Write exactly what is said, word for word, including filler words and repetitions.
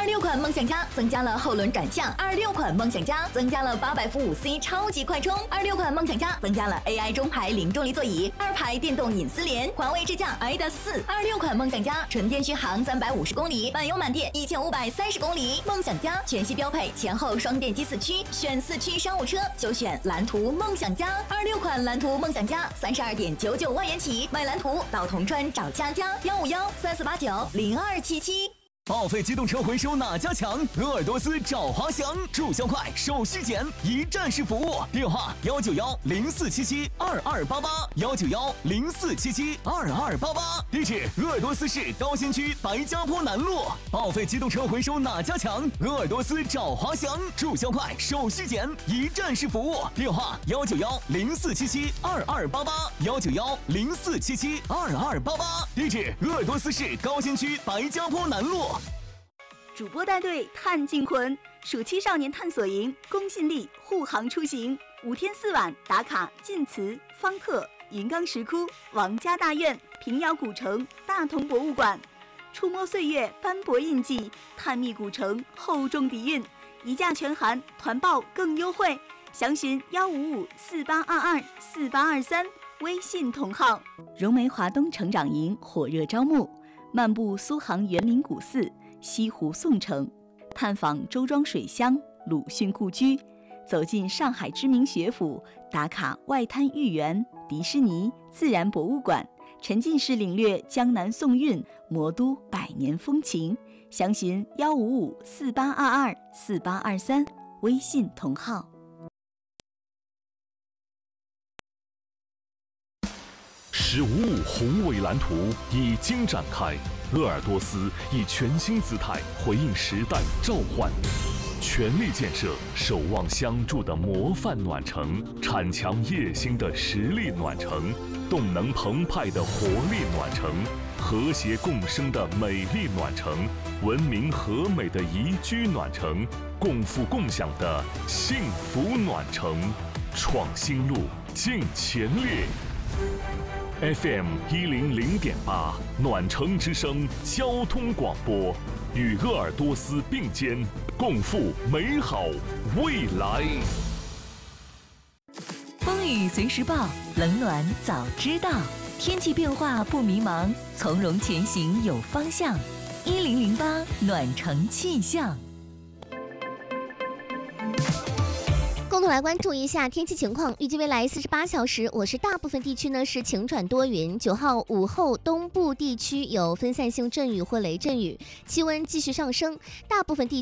二六款梦想家增加了后轮转向，二六款梦想家增加了八百伏五 C 超级快充，二六款梦想家增加了 A I 中排零重力座椅，二排电动隐私联，环卫智驾 I D A S 四。二六款梦想家纯电续航三百五十公里，满油满电一千五百三十公里。梦想家全系标配前后双电机四驱，选四驱商务车就选蓝图梦想家。二六款蓝图梦想家三十二点九九万元起，买蓝图到铜川找佳佳，幺五幺三四八九零二七七。 报废机动车回收哪家强？鄂尔多斯找华翔，注销快，手续简，一站式服务。电话：幺九幺零四七七二二八八，幺九幺零四七七二二八八。地址：鄂尔多斯市高新区白家坡南路。报废机动车回收哪家强？鄂尔多斯找华翔，注销快，手续简，一站式服务。电话：幺九幺零四七七二二八八，幺九幺零四七七二二八八。地址：鄂尔多斯市高新区白家坡南路。 主播带队探靖魂，暑期少年探索营，公信力护航出行，五天四晚打卡晋祠、方特、云冈石窟、王家大院、平遥古城、大同博物馆，触摸岁月斑驳印记，探秘古城厚重底蕴，一价全含，团报更优惠，详询幺五五四八二二四八二三，微信同号。融媒华东成长营火热招募，漫步苏杭园林古寺、西湖宋城，探访周庄水乡、鲁迅故居，走进上海知名学府，打卡外滩豫园、迪士尼、自然博物馆，沉浸式领略江南宋韵、魔都百年风情。详询幺五五四八二二四八二三，微信同号。 十五五宏伟蓝图已经展开，鄂尔多斯以全新姿态回应时代召唤，全力建设守望相助的模范暖城，铲强业兴的实力暖城，动能澎湃的活力暖城，和谐共生的美丽暖城，文明和美的宜居暖城，共富共享的幸福暖城。创新路，尽全力。F M 一零零点八暖城之声交通广播，与鄂尔多斯并肩，共赴美好未来。 风雨随时报，冷暖早知道，天气变化不迷茫，从容前行有方向。一零零八暖城气象。 共同来关注一下天气情况，预计未来四十八小时，我市大部分地区呢是晴转多云。九号午后，东部地区有分散性阵雨或雷阵雨，气温继续上升，大部分地区